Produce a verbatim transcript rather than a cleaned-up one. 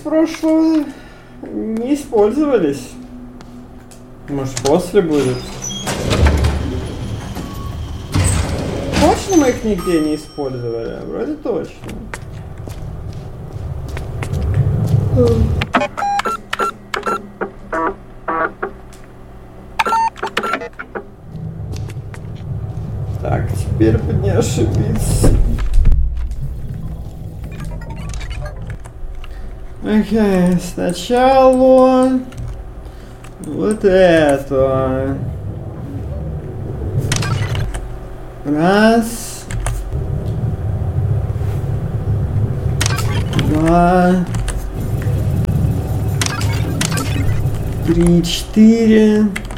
прошлого не использовались. Может, после будет? Точно мы их нигде не использовали? Вроде точно. Так, теперь бы не ошибиться. Окей, сначала вот это. Раз. Два. Три, четыре.